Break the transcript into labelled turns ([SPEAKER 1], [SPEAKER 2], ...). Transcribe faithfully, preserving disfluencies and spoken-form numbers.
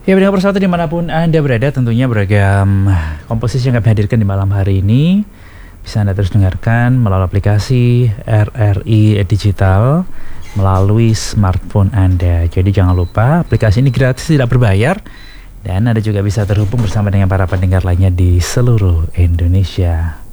[SPEAKER 1] Ya, pendengar persatu dimanapun Anda berada, tentunya beragam komposisi yang kami hadirkan di malam hari ini bisa Anda terus dengarkan melalui aplikasi R R I Digital melalui smartphone Anda. Jadi jangan lupa, aplikasi ini gratis, tidak berbayar, dan Anda juga bisa terhubung bersama dengan para pendengar lainnya di seluruh Indonesia.